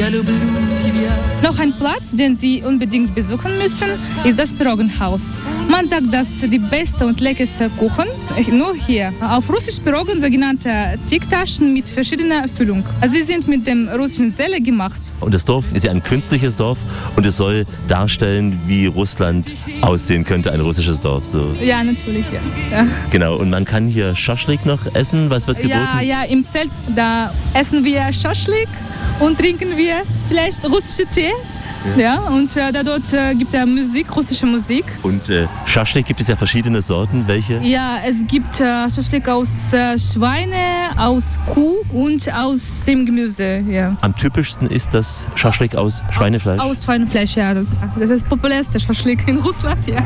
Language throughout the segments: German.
Noch ein Platz, den Sie unbedingt besuchen müssen, ist das Pirogenhaus. Man sagt, dass die beste und leckerste Kuchen nur hier. Auf Russisch Pirogen sogenannte Teigtaschen mit verschiedener Füllung. Sie sind mit dem russischen Selle gemacht. Und das Dorf ist ja ein künstliches Dorf und es soll darstellen, wie Russland aussehen könnte, ein russisches Dorf. So. Ja, natürlich, ja. Genau, und man kann hier Schaschlik noch essen. Was wird geboten? Ja, im Zelt, da essen wir Schaschlik und trinken wir vielleicht russische Tee. Ja, und dort gibt es Musik, russische Musik. Und Schaschlik gibt es ja verschiedene Sorten. Welche? Ja, es gibt Schaschlik aus Schweine, aus Kuh und aus dem Gemüse. Ja. Am typischsten ist das Schaschlik aus Schweinefleisch? Aus Schweinefleisch, ja. Das ist das populärste Schaschlik in Russland, ja.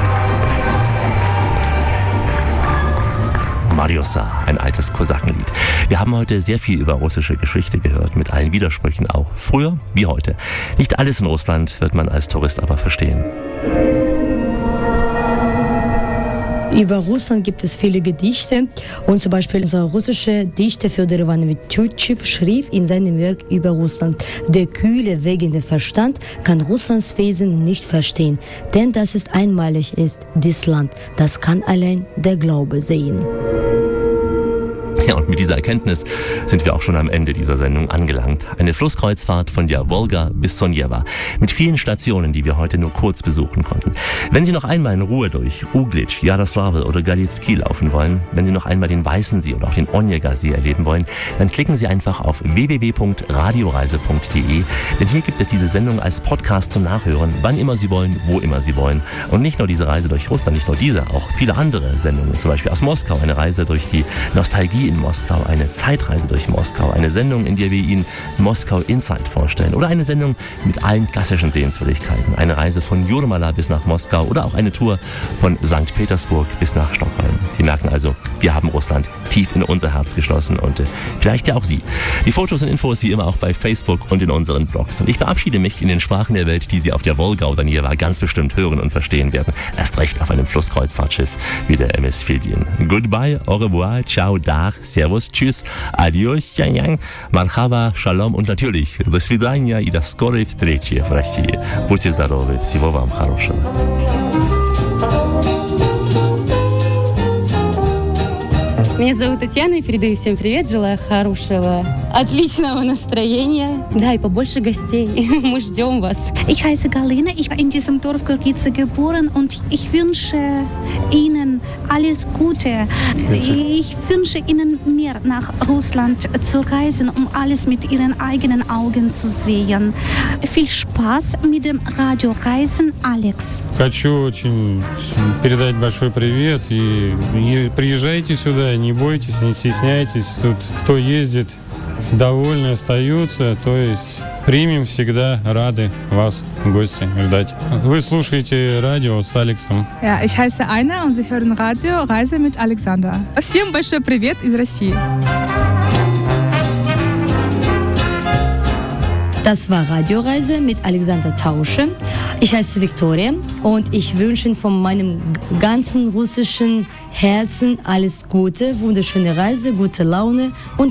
Mariosa, ein altes Kosakenlied. Wir haben heute sehr viel über russische Geschichte gehört, mit allen Widersprüchen auch. Früher wie heute. Nicht alles in Russland wird man als Tourist aber verstehen. Über Russland gibt es viele Gedichte und zum Beispiel unser russischer Dichter Fjodor Ivanovich Tютschew schrieb in seinem Werk über Russland: Der kühle, wägende Verstand kann Russlands Wesen nicht verstehen, denn dass es einmalig ist, dies Land, das kann allein der Glaube sehen. Ja, und mit dieser Erkenntnis sind wir auch schon am Ende dieser Sendung angelangt. Eine Flusskreuzfahrt von der Wolga bis zur Neva. Mit vielen Stationen, die wir heute nur kurz besuchen konnten. Wenn Sie noch einmal in Ruhe durch Uglitsch, Jaroslavl oder Galitski laufen wollen, wenn Sie noch einmal den Weißen See oder auch den Onega-See erleben wollen, dann klicken Sie einfach auf www.radioreise.de, denn hier gibt es diese Sendung als Podcast zum Nachhören, wann immer Sie wollen, wo immer Sie wollen. Und nicht nur diese Reise durch Russland, nicht nur diese, auch viele andere Sendungen, zum Beispiel aus Moskau, eine Reise durch die Nostalgie in Moskau, eine Zeitreise durch Moskau, eine Sendung, in der wir Ihnen Moskau Insight vorstellen oder eine Sendung mit allen klassischen Sehenswürdigkeiten, eine Reise von Jurmala bis nach Moskau oder auch eine Tour von St. Petersburg bis nach Stockholm. Sie merken also, wir haben Russland tief in unser Herz geschlossen und vielleicht ja auch Sie. Die Fotos und Infos wie immer auch bei Facebook und in unseren Blogs. Und ich verabschiede mich in den Sprachen der Welt, die Sie auf der Wolga oder Neva ganz bestimmt hören und verstehen werden. Erst recht auf einem Flusskreuzfahrtschiff wie der MS Fildin. Goodbye, au revoir, ciao, dar, servus, tschüss, adios, янь-янь, мархава, шалом und natürlich до свидания и до скорой встречи в России. Будьте здоровы, всего вам хорошего. Меня зовут Татьяна, и передаю всем привет, желаю хорошего, отличного настроения. Да, и побольше гостей. Мы ждем вас. Ich heiße Galina, ich bin in diesem Dorf Gorgice geboren und ich wünsche Ihnen alles Gute. Ich wünsche Ihnen mehr nach Russland zu reisen, um alles mit Ihren eigenen Augen zu sehen. Viel Spaß mit dem Radioreisen, Alex. Хочу очень передать большой привет и приезжайте сюда, не бойтесь, не стесняйтесь. Тут кто ездит, довольны остаются, то есть примем всегда, рады вас, гости, ждать. Вы слушаете радио с Алексом. Ja, ich heiße Aina und Sie hören Radio Reise mit Alexander. Всем большой привет из России. Das war Radioreise mit Alexander Tausche. Ich heiße Viktoria und ich wünsche Ihnen von meinem ganzen russischen Herzen alles Gute, wunderschöne Reise, gute Laune und